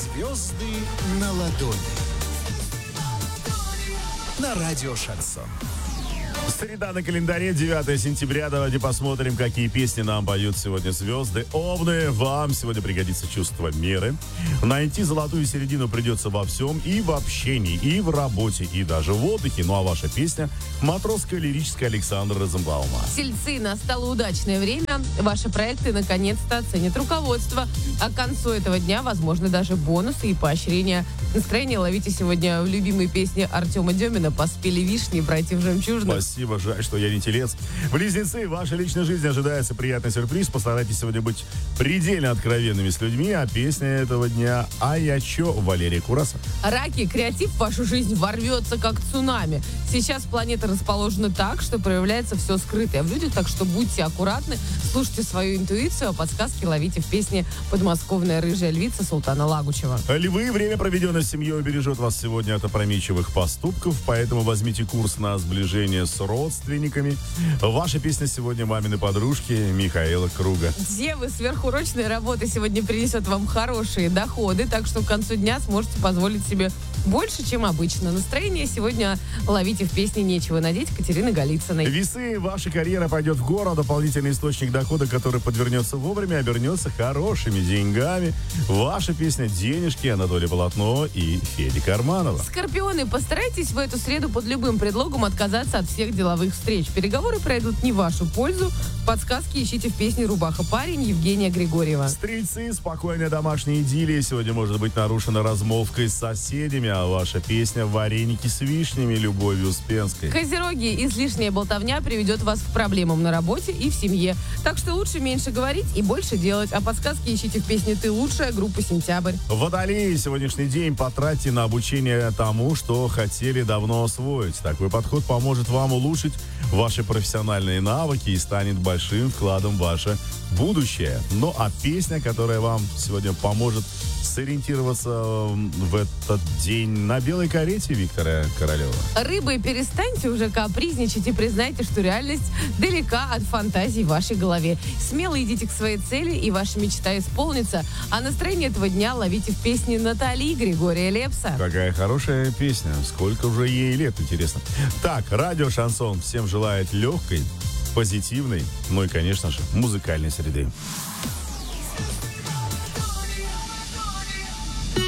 Звезды на ладони. На радио Шансон. Среда на календаре, 9 сентября. Давайте посмотрим, какие песни нам поют сегодня звезды. Овны, вам сегодня пригодится чувство меры. Найти золотую середину придется во всем. И в общении, и в работе, и даже в отдыхе. Ну а ваша песня — матросская лирическая Александра Розенбаума. Тельцы, настало удачное время. Ваши проекты наконец-то оценит руководство. А к концу этого дня, возможно, даже бонусы и поощрения. Настроение ловите сегодня в любимой песне Артема Демина «Поспели вишни, братьев жемчужных». Спасибо, жаль, что я не телец. Близнецы, в вашей личной жизни ожидается приятный сюрприз. Постарайтесь сегодня быть предельно откровенными с людьми. А песня этого дня «А я чё» Валерия Кураса. Раки, креатив в вашу жизнь ворвется как цунами. Сейчас планета расположена так, что проявляется все скрытое в людях, так что будьте аккуратны, слушайте свою интуицию, а подсказки ловите в песне «Подмосковная рыжая львица» Султана Лагучева. Львы, время, проведенное с семьей, убережет вас сегодня от опрометчивых поступков, поэтому возьмите курс на сближение с родственниками. Ваша песня сегодня «Мамины подружки» Михаила Круга. Девы, сверхурочная работа сегодня принесет вам хорошие доходы, так что к концу дня сможете позволить себе больше, чем обычно. Настроение сегодня ловите в песне «Нечего надеть» Катерины Голицыной. Весы, ваша карьера пойдет в гору, дополнительный источник дохода, который подвернется вовремя, обернется хорошими деньгами. Ваша песня «Денежки» Анатолий Полотно и Федя Карманова. Скорпионы, постарайтесь в эту среду под любым предлогом отказаться от всех деловых встреч. Переговоры пройдут не в вашу пользу. Подсказки ищите в песне «Рубаха парень» Евгения Григорьева. Стрельцы, спокойная домашняя идиллия сегодня может быть нарушена размолвкой с соседями, а ваша песня «Вареники с вишнями» Любови Успенской. Козероги, излишняя болтовня приведет вас к проблемам на работе и в семье. Так что лучше меньше говорить и больше делать. А подсказки ищите в песне «Ты лучшая» группы «Сентябрь». Водолеи, сегодняшний день потратьте на обучение тому, что хотели давно освоить. Такой подход поможет вам улучшить ваши профессиональные навыки и станет большим вкладом в ваше будущее. Ну а песня, которая вам сегодня поможет сориентироваться в этот день, на белой карете Виктора Королева. Рыбы, перестаньте уже капризничать и признайте, что реальность далека от фантазий в вашей голове. Смело идите к своей цели, и ваша мечта исполнится. А настроение этого дня ловите в песне Натали Григория Лепса. Какая хорошая песня. Сколько уже ей лет, интересно. Так, радио Шансон всем желает легкой, позитивной, ну и, конечно же, музыкальной среды.